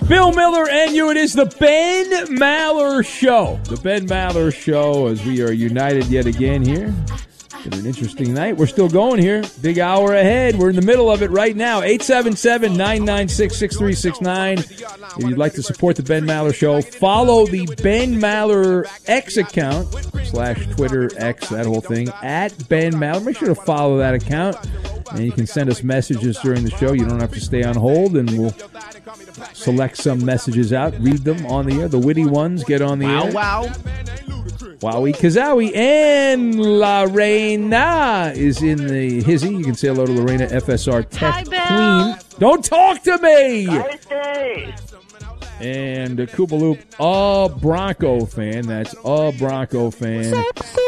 Bill Miller and you. It is the Ben Maller Show. The Ben Maller Show, as we are united yet again here. It's been an interesting night. We're still going here. Big hour ahead. We're in the middle of it right now. 877-996-6369. If you'd like to support the Ben Maller Show, follow the Ben Maller X account, /Twitter, X, that whole thing, at Ben Maller. Make sure to follow that account. And you can send us messages during the show. You don't have to stay on hold, and we'll select some messages out, read them on the air. The witty ones get on the air. Wow. Wowie Kazowie, and Lorena is in the hizzy. You can say hello to Lorena, FSR Tech Queen. Don't talk to me! And Koopa Loop, a Bronco fan. That's a Bronco fan.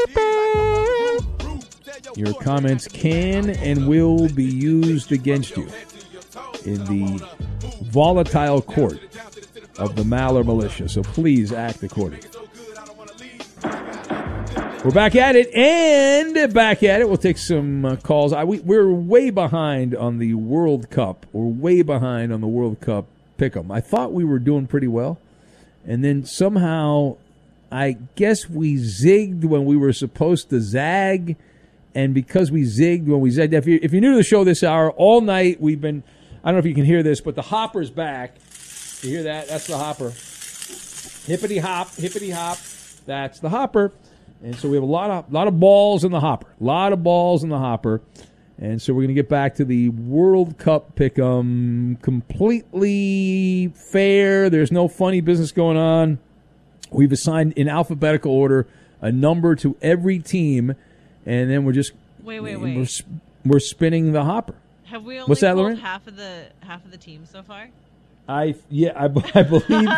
Your comments can and will be used against you in the volatile court of the Maller Militia. So please act accordingly. We're back at it, and back at it. We'll take some calls. We're way behind on the World Cup. We're way behind on the World Cup pick'em. I thought we were doing pretty well, and then somehow, I guess we zigged when we were supposed to zag, and because we zigged when we zagged. If you're new to the show this hour, all night we've been, I don't know if you can hear this, but the hopper's back. You hear that? That's the hopper. Hippity hop, hippity hop. That's the hopper. And so we have a lot of balls in the hopper. A lot of balls in the hopper. And so we're going to get back to the World Cup pick'em. Completely fair. There's no funny business going on. We've assigned in alphabetical order a number to every team, and then we're just Wait. We're spinning the hopper. Have we only What's that, pulled Lauren? half of the team so far? I believe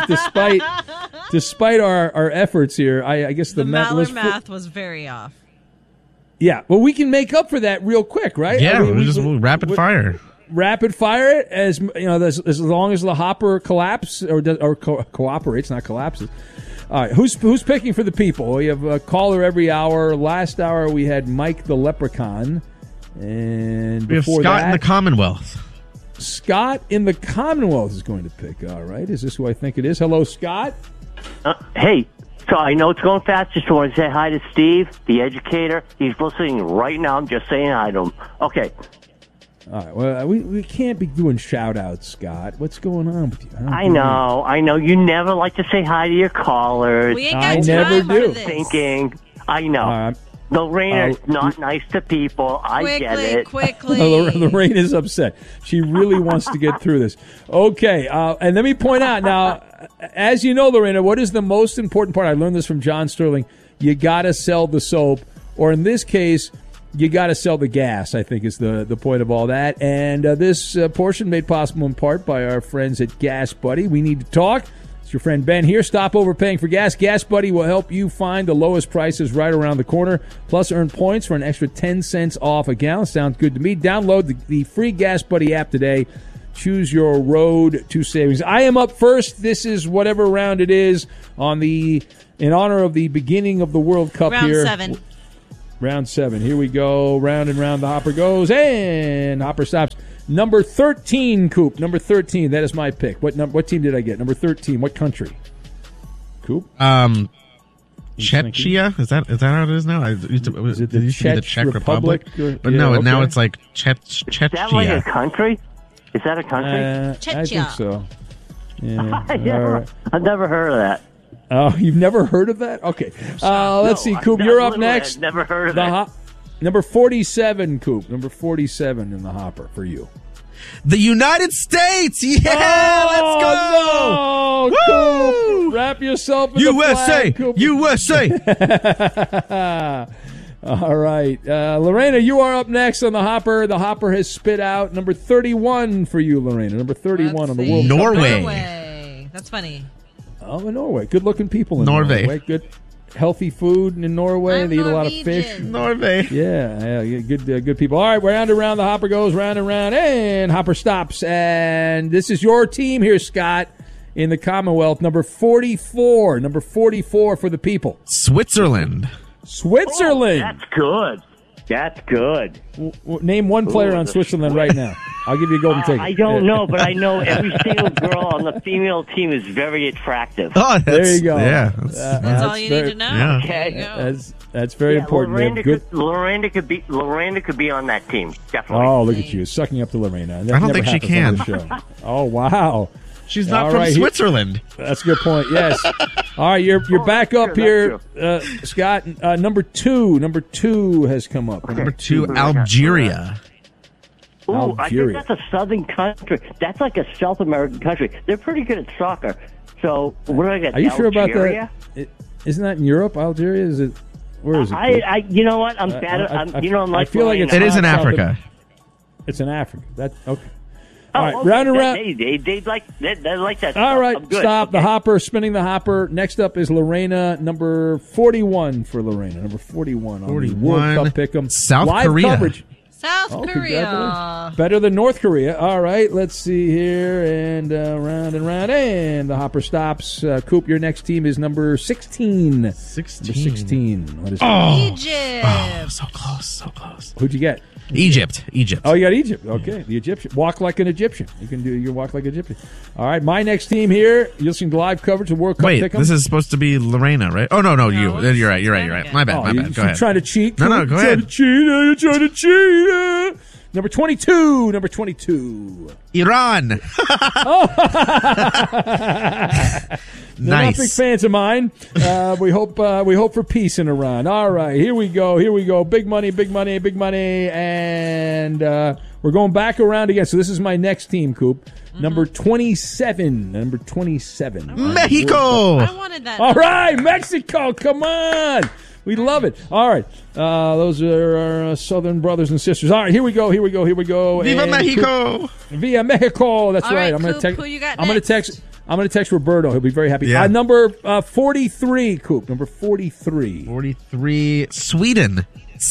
despite our efforts here, I guess the Maller math was very off. Yeah, well, we can make up for that real quick, right? Yeah, we'll rapid fire. Rapid fire it as you know, as long as the hopper collapses or cooperates, not collapses. All right, who's picking for the people? We have a caller every hour. Last hour we had Mike the Leprechaun, and we have before Scott that, in the Commonwealth. Scott in the Commonwealth is going to pick. All right, is this who I think it is? Hello, Scott. Hey, so I know it's going fast. Just want to say hi to Steve, the educator. He's listening right now. I'm just saying hi to him. Okay. All right. Well, we can't be doing shout-outs, Scott. What's going on with you? I know. You never like to say hi to your callers. We ain't got I time never for do. this. Thinking. I know. Lorena's not nice to people. I get it. Quickly. Lorena's upset. She really wants to get through this. Okay, and let me point out now, as you know, Lorena, what is the most important part? I learned this from John Sterling. You got to sell the soap, or in this case, you got to sell the gas, I think is the point of all that. And this portion made possible in part by our friends at Gas Buddy. We need to talk. It's your friend Ben here. Stop overpaying for gas. Gas Buddy will help you find the lowest prices right around the corner. Plus, earn points for an extra 10 cents off a gallon. Sounds good to me. Download the free Gas Buddy app today. Choose your road to savings. I am up first. This is whatever round it is in honor of the beginning of the World Cup here. Round 7. Here we go. Round and round the hopper goes, and hopper stops. Number 13, Coop. Number 13. That is my pick. What team did I get? Number 13. What country? Coop? Czechia? Is that how it is now? It used to be the Czech Republic. But now it's like Czechia. Is that like a country? Is that a country? I think so. Yeah. I've never heard of that. Oh, you've never heard of that? Okay. Let's see, Coop. You're up next. I've never heard of that. Number 47, Coop. Number 47 in the hopper for you. The United States! Yeah! Let's go! No! Coop, wrap yourself in USA! the flag, Coop. USA! All right. Lorena, you are up next on the hopper. The hopper has spit out number 31 for you, Lorena. Number 31 on the World Cup. Norway. That's funny. Oh, in Norway. Good-looking people in Norway. Good, healthy food in Norway. They eat a lot of fish. Norway. Yeah, good people. All right, round and round. The hopper goes round and round, and hopper stops. And this is your team here, Scott, in the Commonwealth. Number 44. Number 44 for the people. Switzerland. Oh, that's good. That's good. Name one player on Switzerland right now. I'll give you a golden ticket. I don't know, but I know every single girl on the female team is very attractive. Oh, there you go. Yeah, that's all you need to know. Yeah. Okay. That's very important. Lorena could be on that team. Definitely. Oh, look at you sucking up to Lorena. I don't think she can. Oh, wow. She's not from Switzerland. That's a good point. Yes. All right, you're back up here, Scott. Number two has come up. Okay. Number 2, Algeria. Ooh, I think that's a southern country. That's like a South American country. They're pretty good at soccer. So what do I get? Are you sure about that? Isn't that in Europe? Algeria? Is it? Where is it? You know what? I'm bad. I feel like it is in Africa. It's in Africa. Okay. All right, round and round. They like that. All right, stop. Okay. The hopper, spinning the hopper. Next up is Lorena, number 41 for Lorena. Number 41 on the World Cup Pick'em. South Live Korea. Coverage. South Korea. Better than North Korea. All right, let's see here. And round and round. And the hopper stops. Coop, your next team is number 16. 16. What is it? Egypt. Oh, so close. Who'd you get? Egypt. Oh, you got Egypt. Okay, the Egyptian. Walk like an Egyptian. You can walk like an Egyptian. All right, my next team here. You'll see live coverage of World Cup Pick'em. Wait, this is supposed to be Lorena, right? Oh, no, you. You're right. My bad. Go ahead. Trying to cheat? No, go ahead. You're trying to cheat. Number 22. Iran. They're nice. not big fans of mine. We hope for peace in Iran. All right, here we go. Big money, and we're going back around again. So this is my next team, Coop. Mm-hmm. Number 27. Mexico. I wanted that. All right, Mexico. Come on. We love it. All right. Those are our southern brothers and sisters. All right, here we go. Viva Mexico. Viva Mexico. That's all right. I'm going to text Roberto. He'll be very happy. Yeah. Number 43, Coop. Number 43. 43, Sweden.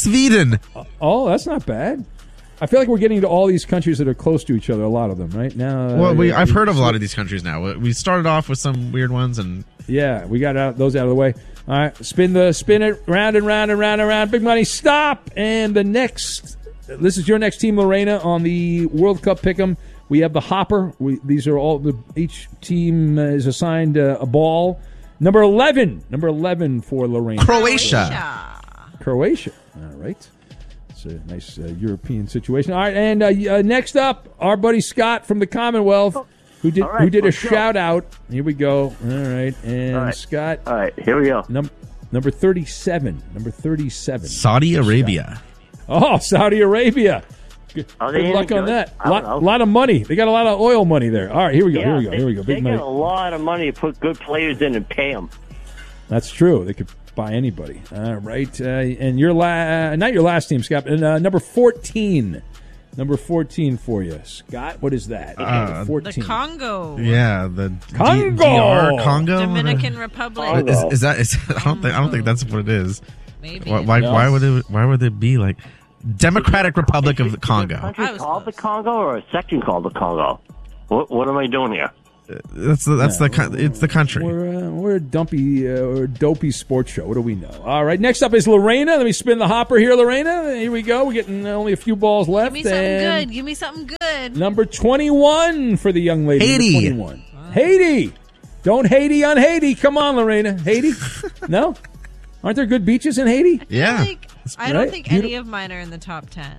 Oh, that's not bad. I feel like we're getting to all these countries that are close to each other, a lot of them, right? Now, well, I've heard of a lot of these countries now. We started off with some weird ones, and yeah, we got those out of the way. All right, spin it round and round. Big money, stop. And this is your next team, Lorena, on the World Cup Pick'em. We have the hopper. These are each team is assigned a ball. Number 11 for Lorena. Croatia. All right. It's a nice European situation. All right, and next up, our buddy Scott from the Commonwealth, who did a shout out. Here we go. All right, and Scott. All right, here we go. Number 37. Saudi Arabia. Oh, Saudi Arabia. Good luck on that. A lot of money. They got a lot of oil money there. All right, here we go. Here we go. Big money. They got a lot of money to put good players in and pay them. That's true. They could buy anybody. All right. And your not your last team, Scott. Number 14. Number 14 for you, Scott. What is that? 14. The Congo. Yeah, the Congo. DR Congo. Dominican Republic. Is that? I don't think that's what it is. Maybe. Why would it be like Democratic Republic of the Congo? Is there a country called the Congo or a section called the Congo? What am I doing here? It's the country. We're a dopey sports show. What do we know? All right, next up is Lorena. Let me spin the hopper here, Lorena. Here we go. We're getting only a few balls left. Give me something good. Number 21 for the young lady. Haiti. 21. Haiti. Don't Haiti on Haiti. Come on, Lorena. Haiti? No? Aren't there good beaches in Haiti? Yeah. I don't think any of mine are in the top 10.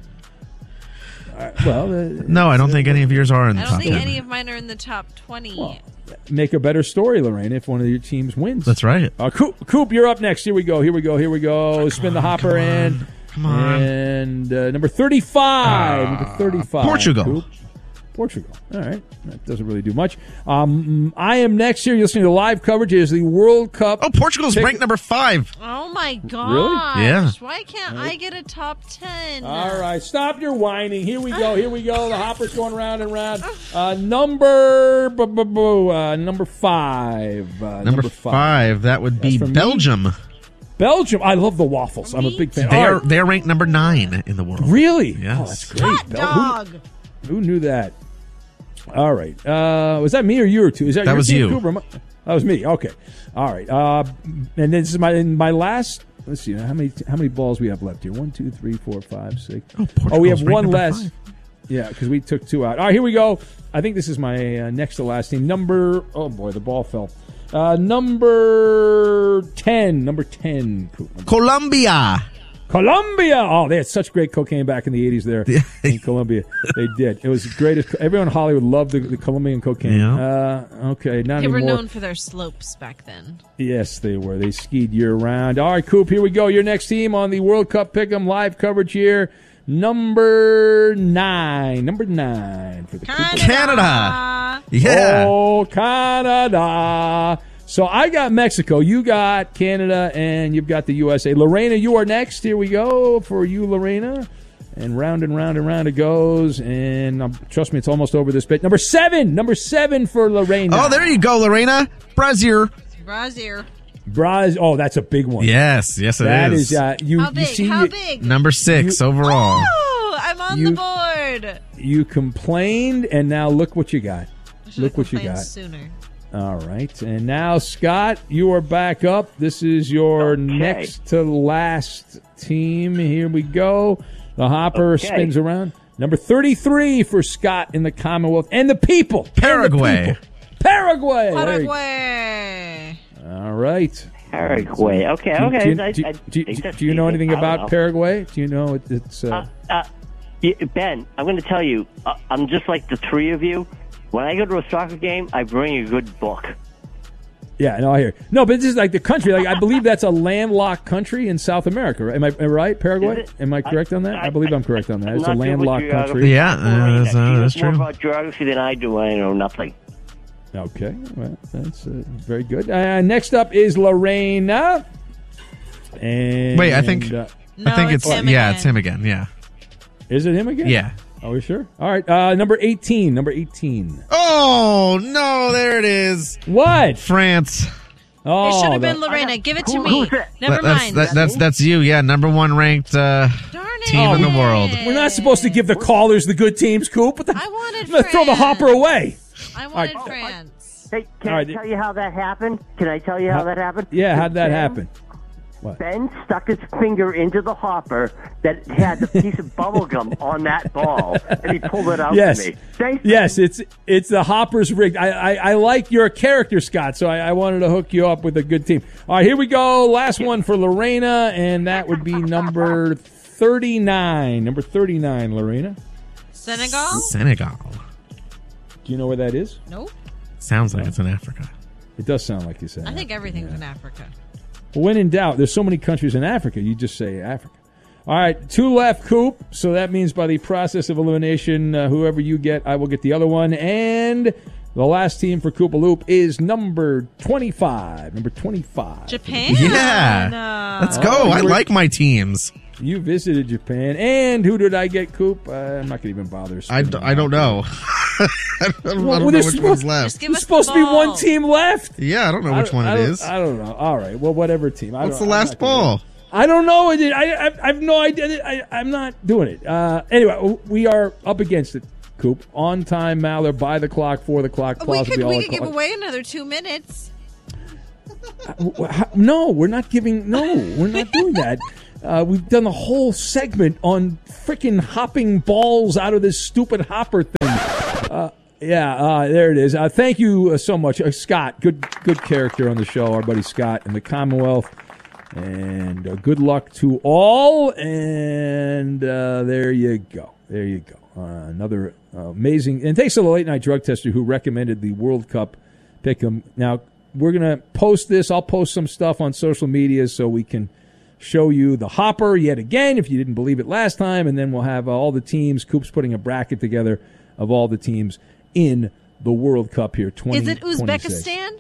No, I don't think any of yours are in the top 10. I don't think any of mine are in the top 20. Well, make a better story, Lorraine, if one of your teams wins. That's right. Coop, you're up next. Here we go. Spin the hopper and come on. And number 35. Portugal. Coop. Portugal. All right. That doesn't really do much. I am next here. You're listening to live coverage. It is the World Cup. Oh, Portugal's ranked number 5. Oh, my gosh. Really? Yeah. Why can't I get a top 10? All right. Stop your whining. Here we go. The hopper's going round and round. Number 5. Number 5. That would be Belgium. Belgium. I love the waffles. I'm a big fan. They're ranked number 9 in the world. Really? Yes. Oh, that's great. Hot dog. Who knew that? All right. Was that me or you or two? That was you. Cooper? That was me. Okay. All right. And this is my last. Let's see. How many balls we have left here? 1, 2, 3, 4, 5, 6. Oh, we have one less. 5. Yeah, because we took 2 out. All right, here we go. I think this is my next to last team. Oh boy, the ball fell. Number 10. Colombia. Oh, they had such great cocaine back in the 80s there in Colombia. They did. It was great. Everyone in Hollywood loved the Colombian cocaine. Yeah. Okay, not They anymore. were known for their slopes back then. Yes, they were. They skied year-round. All right, Coop, here we go. Your next team on the World Cup Pick'em live coverage here. Number 9 for the Canada. Yeah. Oh, Canada. So I got Mexico, you got Canada, and you've got the USA. Lorena, you are next. Here we go for you, Lorena. And round it goes. And trust me, it's almost over this bit. Number 7 for Lorena. Oh, there you go, Lorena. Brazil. Oh, that's a big one. Yes, it is. That is. How big? Number 6 overall. Oh, I'm on the board. You complained, and now look what you got. Look what you got. Sooner. All right. And now, Scott, you are back up. This is your next to last team. Here we go. The hopper spins around. Number 33 for Scott in the Commonwealth. And the people. Paraguay. Paraguay. All right. Paraguay. Okay. Do you know anything about Paraguay? Do you know it's... Ben, I'm going to tell you, I'm just like the three of you. When I go to a soccer game, I bring a good book. Yeah, no, I hear. No, but this is like the country. Like I believe that's a landlocked country in South America. Right? Am I right, Paraguay? Am I correct on that? I believe I'm correct on that. It's a landlocked country. Yeah, that's true. More about geography than I do. I know nothing. Okay, well, that's very good. Next up is Lorena. And wait, I think it's him again. Yeah, is it him again? Yeah. Are we sure? All right, number 18. Oh no, there it is. What? France. Oh, it should have been Lorena. Give it to me. Never mind. That's you. Yeah, number 1 ranked team in the world. We're not supposed to give the callers the good teams, Coop. I wanted I'm going to throw the hopper away. I wanted France. Hey, can I tell you how that happened? Yeah, how'd that happen? What? Ben stuck his finger into the hopper that had the piece of bubble gum on that ball, and he pulled it out to me. Thanks, yes, it's the hopper's rigged. I like your character, Scott, so I wanted to hook you up with a good team. All right, here we go. Last one for Lorena, and that would be number 39. Number 39, Lorena. Senegal. Do you know where that is? Nope. Sounds like it's in Africa. It does sound like you said. I think everything's in Africa. Well, when in doubt, there's so many countries in Africa, you just say Africa. All right, 2 left, Coop. So that means by the process of elimination, whoever you get, I will get the other one. And the last team for Koopaloop is number 25. Japan. Yeah. Let's go. I like my teams. You visited Japan. And who did I get, Coop? I'm not going to even bother. I don't know. I don't know which one's left. There's supposed to be one team left. Yeah, I don't know which one it is. I don't know. All right. Well, whatever team. What's the last ball? I don't know. I have no idea. I'm not doing it. Anyway, we are up against it, Coop. On time, Maller, by the clock, for the clock. We could give away another 2 minutes. No, we're not giving. No, we're not doing that. We've done the whole segment on freaking hopping balls out of this stupid hopper thing. There it is. Thank you so much, Scott. Good character on the show, our buddy Scott in the Commonwealth. And good luck to all. And there you go. Another amazing. And thanks to the late night drug tester who recommended the World Cup Pick'em. Now we're gonna post this. I'll post some stuff on social media so we can show you the hopper yet again if you didn't believe it last time, and then we'll have all the teams. Coop's putting a bracket together of all the teams in the World Cup here. Is it Uzbekistan?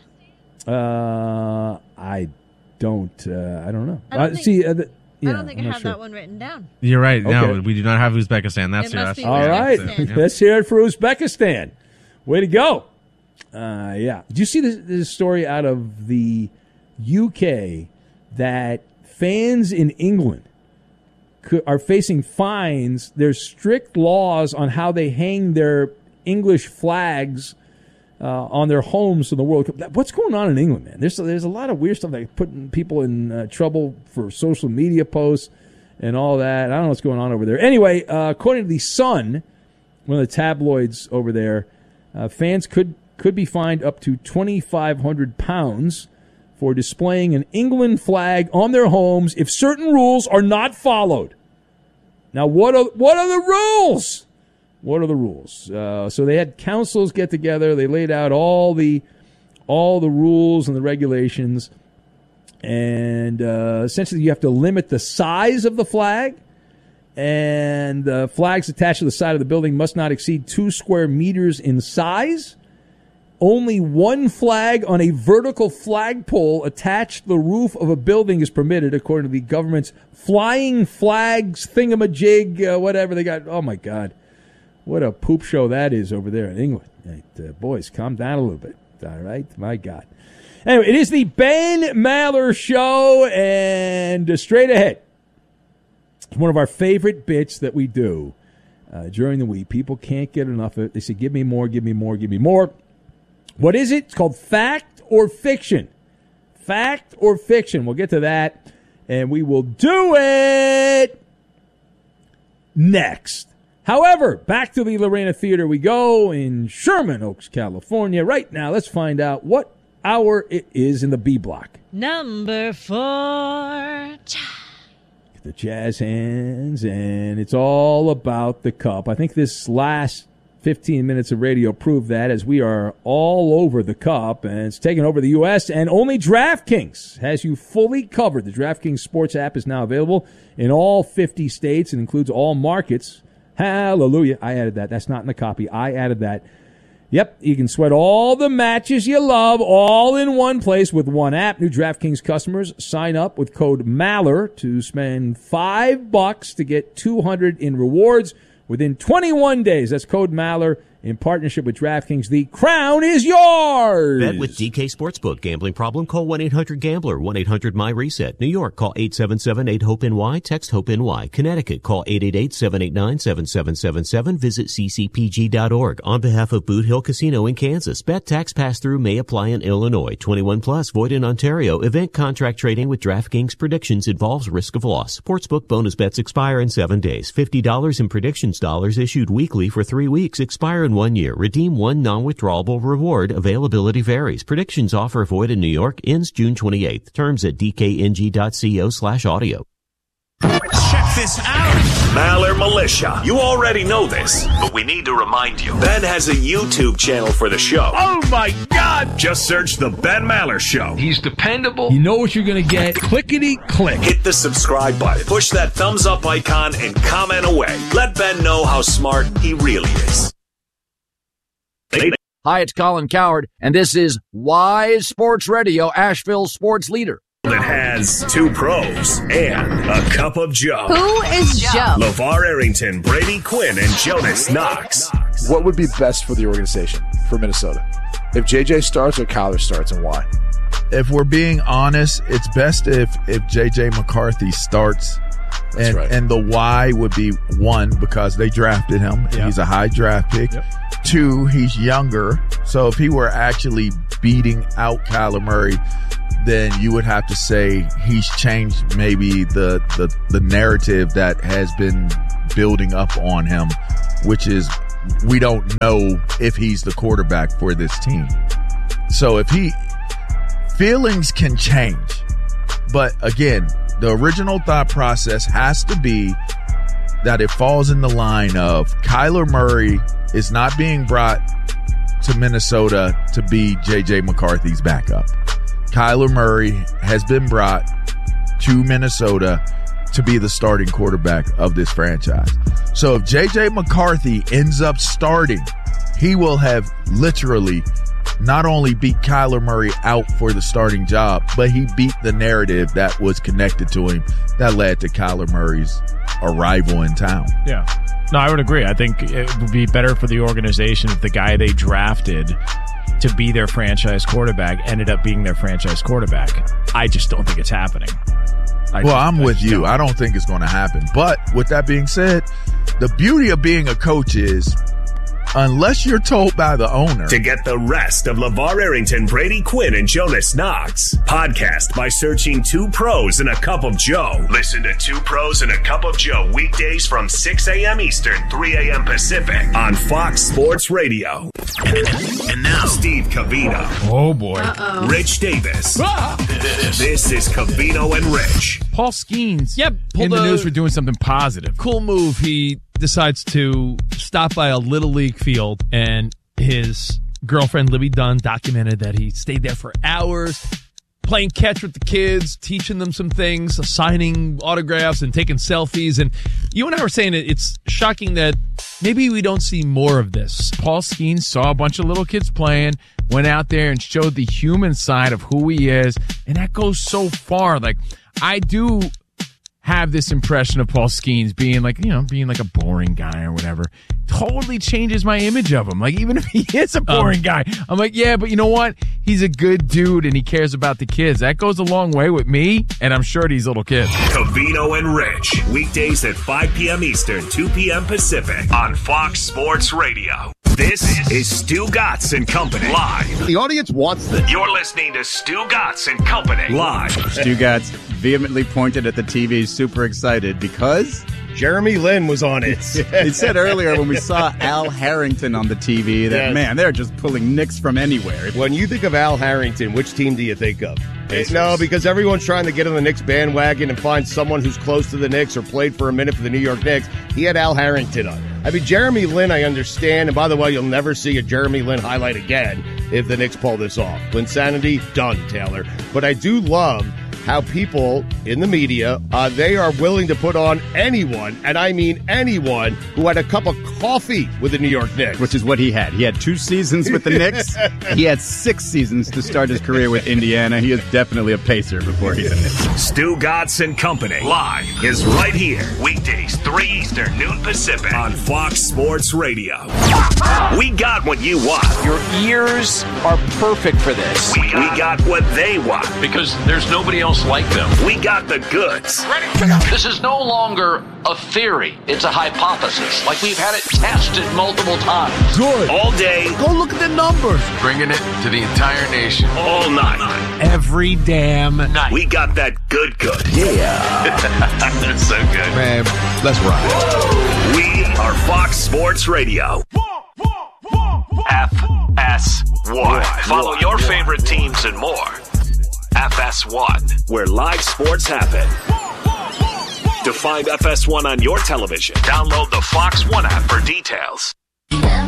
I don't know. I don't think I have that one written down. You're right. Okay. No, we do not have Uzbekistan. That's all right. Let's hear it for Uzbekistan. Way to go. Did you see this story out of the UK that fans in England are facing fines? There's strict laws on how they hang their English flags on their homes in the World Cup. What's going on in England, man? There's a lot of weird stuff, like putting people in trouble for social media posts and all that. I don't know what's going on over there. Anyway, according to The Sun, one of the tabloids over there, fans could be fined up to £2,500 for displaying an England flag on their homes if certain rules are not followed. Now, what are the rules? What are the rules? So they had councils get together. They laid out all the rules and the regulations, and essentially you have to limit the size of the flag, and the flags attached to the side of the building must not exceed 2 square meters in size. Only one flag on a vertical flagpole attached to the roof of a building is permitted, according to the government's flying flags thingamajig, whatever they got. Oh, my God. What a poop show that is over there in England. Right, boys, calm down a little bit. All right? My God. Anyway, it is the Ben Maller Show, and straight ahead, it's one of our favorite bits that we do during the week. People can't get enough of it. They say, give me more, give me more, give me more. What is it? It's called Fact or Fiction. Fact or Fiction. We'll get to that, and we will do it next. However, back to the Lorena Theater we go in Sherman Oaks, California. Right now, let's find out what hour it is in the B block. Number 4. The jazz hands, and it's all about the cup. I think this last 15 minutes of radio proved that, as we are all over the cup, and it's taken over the U.S., and only DraftKings has you fully covered. The DraftKings Sports app is now available in all 50 states and includes all markets. Hallelujah. I added that. That's not in the copy. I added that. Yep, you can sweat all the matches you love all in one place with one app. New DraftKings customers sign up with code MALLER to spend $5 to get $200 in rewards within 21 days. That's code MALLER in partnership with DraftKings. The crown is yours. Bet with DK Sportsbook. Gambling problem? Call 1-800-GAMBLER. 1-800-MY-RESET. New York, call 877-8-HOPE-NY. Text HOPE-NY. Connecticut, call 888-789-7777. Visit ccpg.org. On behalf of Boot Hill Casino in Kansas, bet tax pass-through may apply in Illinois. 21 plus, void in Ontario. Event contract trading with DraftKings predictions involves risk of loss. Sportsbook bonus bets expire in 7 days. $50 in predictions dollars issued weekly for 3 weeks. Expire in 1 year. Redeem one non-withdrawable reward. Availability varies. Predictions offer void in New York. Ends June 28th. Terms at dkng.co/audio. Check this out. Maller Militia. You already know this, but we need to remind you. Ben has a YouTube channel for the show. Oh my God! Just search The Ben Maller Show. He's dependable. You know what you're going to get. Clickety-click. Hit the subscribe button. Push that thumbs up icon and comment away. Let Ben know how smart he really is. Hi, it's Colin Cowherd, and this is Wise Sports Radio, Asheville's sports leader. That has 2 pros and a cup of Joe. Who is Joe? LeVar Arrington, Brady Quinn, and Jonas Knox. What would be best for the organization, for Minnesota? If JJ starts or Kyler starts, and why? If we're being honest, it's best if JJ McCarthy starts. That's right. And the why would be, 1, because they drafted him. Yep. He's a high draft pick. Yep. 2, he's younger. So if he were actually beating out Kyler Murray, then you would have to say he's changed maybe the narrative that has been building up on him, which is we don't know if he's the quarterback for this team. So feelings can change. But again, the original thought process has to be that it falls in the line of Kyler Murray is not being brought to Minnesota to be J.J. McCarthy's backup. Kyler Murray has been brought to Minnesota to be the starting quarterback of this franchise. So if J.J. McCarthy ends up starting, he will have literally not only beat Kyler Murray out for the starting job, but he beat the narrative that was connected to him that led to Kyler Murray's arrival in town. Yeah. No, I would agree. I think it would be better for the organization if the guy they drafted to be their franchise quarterback ended up being their franchise quarterback. I just don't think it's happening. I'm with you. I don't think it's going to happen. But with that being said, the beauty of being a coach is unless you're told by the owner. To get the rest of LeVar Arrington, Brady Quinn, and Jonas Knox, podcast by searching Two Pros and a Cup of Joe. Listen to Two Pros and a Cup of Joe weekdays from 6 a.m. Eastern, 3 a.m. Pacific on Fox Sports Radio. And now, Steve Covino. Oh, boy. Rich Davis. This is Covino and Rich. Paul Skeens in the news for doing something positive. Cool move. He decides to stop by a Little League field, and his girlfriend, Libby Dunn, documented that he stayed there for hours, playing catch with the kids, teaching them some things, signing autographs and taking selfies. And you and I were saying it's shocking that maybe we don't see more of this. Paul Skeens saw a bunch of little kids playing, went out there and showed the human side of who he is, and that goes so far. Like, I do have this impression of Paul Skeens being like a boring guy or whatever. Totally changes my image of him. Like, even if he is a boring guy, I'm like, yeah, but you know what? He's a good dude and he cares about the kids. That goes a long way with me, and I'm sure these little kids. Covino and Rich, weekdays at 5 p.m. Eastern, 2 p.m. Pacific on Fox Sports Radio. This is Stu Gatz and Company live. The audience wants this. You're listening to Stu Gatz and Company live. Stu Gatz vehemently pointed at the TV, super excited because Jeremy Lin was on it. He said earlier when we saw Al Harrington on the TV that, man, they're just pulling Knicks from anywhere. When you think of Al Harrington, which team do you think of? Pacers. No, because everyone's trying to get on the Knicks bandwagon and find someone who's close to the Knicks or played for a minute for the New York Knicks. He had Al Harrington on. I mean, Jeremy Lin, I understand. And by the way, you'll never see a Jeremy Lin highlight again if the Knicks pull this off. Linsanity, done, Taylor. But I do love how people in the media, they are willing to put on anyone, and I mean anyone, who had a cup of coffee with the New York Knicks. Which is what he had. He had 2 seasons with the Knicks. He had 6 seasons to start his career with Indiana. He is definitely a Pacer before he's a Knick. Stu Gatz and Company live is right here. Weekdays, 3 Eastern, noon Pacific on Fox Sports Radio. We got what you want. Your ears are perfect for this. We got what they want. Because there's nobody else like them. We got the goods. This is no longer a theory. It's a hypothesis. Like, we've had it tested multiple times. Good. All day. Go look at the numbers. Bringing it to the entire nation. All night. Every damn night. We got that good. Yeah. That's so good. Man, let's rock. We are Fox Sports Radio. FS1. Follow your favorite teams and more. FS1, where live sports happen. To find FS1 on your television, download the Fox One app for details.